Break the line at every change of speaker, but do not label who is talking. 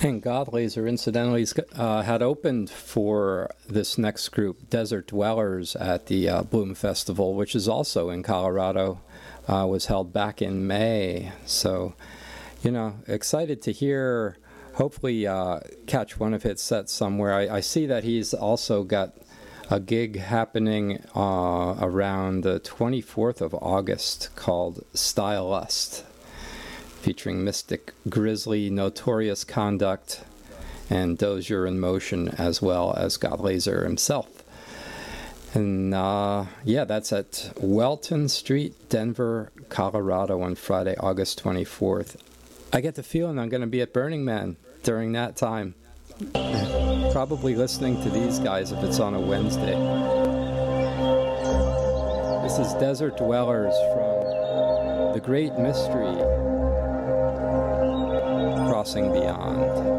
And Godlaser, incidentally, had opened for this next group, Desert Dwellers, at the Bloom Festival, which is also in Colorado, was held back in May. So, excited to hear, hopefully catch one of his sets somewhere. I see that he's also got a gig happening around the 24th of August called Stylust, featuring Mystic Grizzly, Notorious Conduct, and Dozier in Motion, as well as Godlaser himself. And that's at Welton Street, Denver, Colorado on Friday, August 24th. I get the feeling I'm going to be at Burning Man during that time. Probably listening to these guys if it's on a Wednesday. This is Desert Dwellers from The Great Mystery, Crossing Beyond.